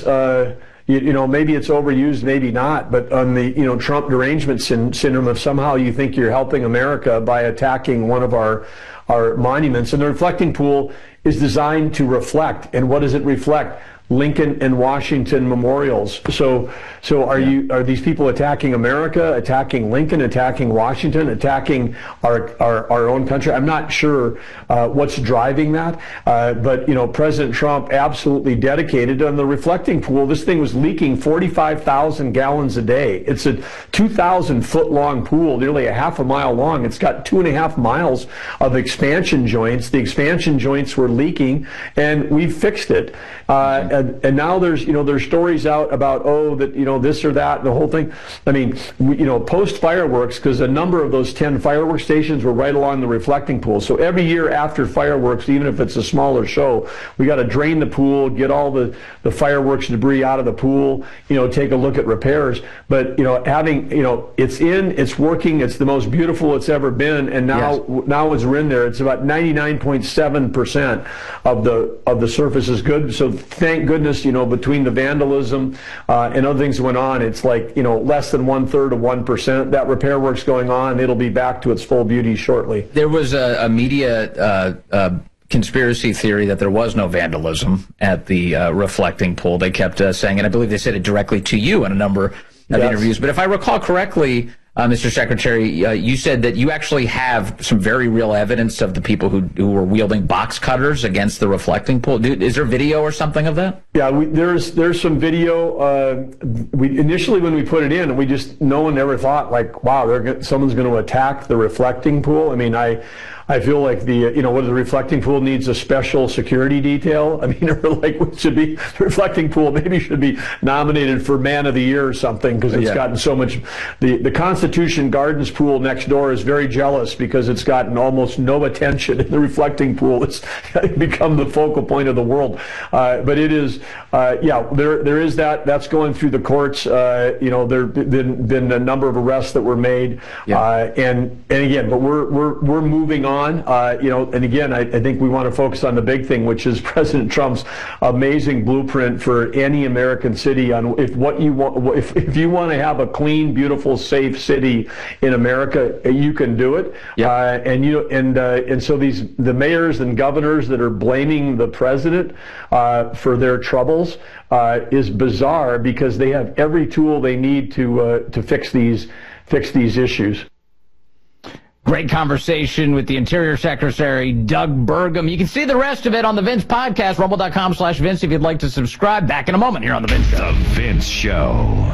maybe it's overused, maybe not, but on the, Trump derangement syndrome, if somehow you think you're helping America by attacking one of our monuments. And the reflecting pool is designed to reflect. And what does it reflect? Lincoln and Washington memorials. So are these people attacking America, attacking Lincoln, attacking Washington, attacking our own country? I'm not sure what's driving that, but President Trump absolutely dedicated on the reflecting pool. This thing was leaking 45,000 gallons a day. It's a 2,000-foot long pool, nearly a half a mile long. It's got 2.5 miles of expansion joints. The expansion joints were leaking, and we fixed it. And now there's stories out about this or that, the whole thing. I mean, post fireworks, because a number of those 10 fireworks stations were right along the reflecting pool. So every year after fireworks, even if it's a smaller show, we got to drain the pool, get all the fireworks debris out of the pool, take a look at repairs. But it's working, it's the most beautiful it's ever been, and now as we're in there, it's about 99.7% of the surface is good. So thank goodness, between the vandalism and other things that went on, it's like, less than 1/3 of 1%. That repair work's going on. It'll be back to its full beauty shortly. There was a media conspiracy theory that there was no vandalism at the reflecting pool. They kept saying, and I believe they said it directly to you in a number of interviews. But if I recall correctly, Mr. Secretary, you said that you actually have some very real evidence of the people who were wielding box cutters against the reflecting pool. Is there video or something of that? Yeah, there's some video. Initially when we put it in, no one ever thought wow, someone's going to attack the reflecting pool. I mean, I feel like the reflecting pool needs a special security detail. I mean, the reflecting pool maybe should be nominated for Man of the Year or something, because it's gotten so much. The Constitution Gardens pool next door is very jealous because it's gotten almost no attention, and the reflecting pool has become the focal point of the world. But it is, there is that. That's going through the courts. There have been a number of arrests that were made, and again, but we're moving on. And again, I think we want to focus on the big thing, which is President Trump's amazing blueprint for any American city on if you want to have a clean, beautiful, safe city in America, you can do it. And so the mayors and governors that are blaming the president for their troubles is bizarre, because they have every tool they need to fix these issues. Great conversation with the Interior Secretary, Doug Burgum. You can see the rest of it on the Vince Podcast, rumble.com/Vince, if you'd like to subscribe. Back in a moment here on The Vince Show. The Vince Show.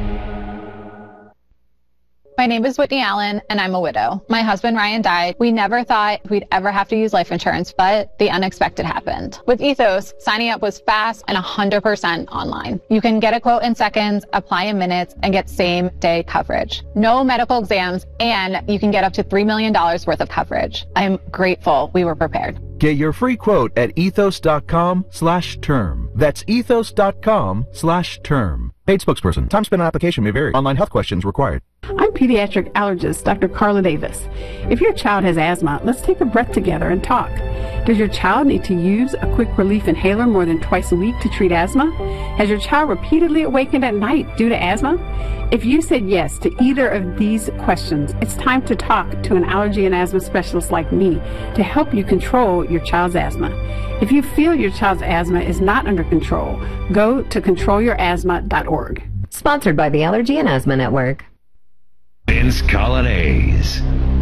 My name is Whitney Allen, and I'm a widow. My husband, Ryan, died. We never thought we'd ever have to use life insurance, but the unexpected happened. With Ethos, signing up was fast and 100% online. You can get a quote in seconds, apply in minutes, and get same-day coverage. No medical exams, and you can get up to $3 million worth of coverage. I'm grateful we were prepared. Get your free quote at ethos.com/term. That's ethos.com/term. Paid spokesperson. Time spent on application may vary. Online health questions required. I'm pediatric allergist Dr. Carla Davis. If your child has asthma, let's take a breath together and talk. Does your child need to use a quick relief inhaler more than twice a week to treat asthma? Has your child repeatedly awakened at night due to asthma? If you said yes to either of these questions, it's time to talk to an allergy and asthma specialist like me to help you control your child's asthma. If you feel your child's asthma is not under control, go to controlyourasthma.org. Sponsored by the Allergy and Asthma Network. Vince Coglianese.